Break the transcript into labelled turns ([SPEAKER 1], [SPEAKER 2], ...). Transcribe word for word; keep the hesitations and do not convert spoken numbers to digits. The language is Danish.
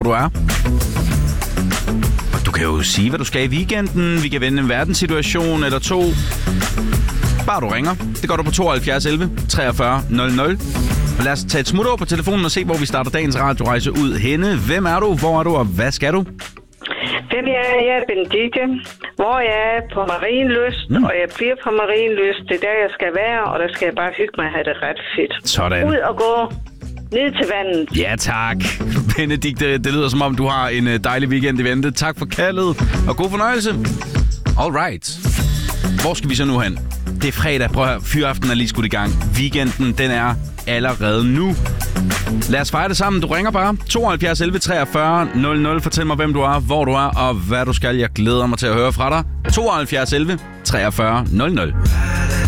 [SPEAKER 1] du er. Og du kan jo sige, hvad du skal i weekenden. Vi kan vende en verdenssituation eller to. Bare du ringer. Det gør du på tooghalvfjerds elleve treogfyrre nul nul. Og lad os tage et smut over på telefonen og se, hvor vi starter dagens radiorejse ud henne. Hvem er du? Hvor er du? Og hvad skal du?
[SPEAKER 2] Hvem jeg er? Jeg er Benedikte. Hvor jeg er på Marienlyst, mm. og jeg bliver på Marienlyst. Det er der, jeg skal være, og der skal jeg bare hygge mig og have det ret fedt.
[SPEAKER 1] Sådan.
[SPEAKER 2] Ud og gå ned til vandet.
[SPEAKER 1] Ja, tak. Benedikte, det lyder som om, du har en dejlig weekend i vente. Tak for kaldet, og god fornøjelse. All right. Hvor skal vi så nu hen? Det er fredag. Prøv at høre. Fyraften er lige skudt i gang. Weekenden, den er allerede nu. Lad os fejre det sammen. Du ringer bare tooghalvfjerds elleve treogfyrre nul nul. Fortæl mig, hvem du er, hvor du er og hvad du skal. Jeg glæder mig til at høre fra dig. tooghalvfjerds elleve treogfyrre nul nul.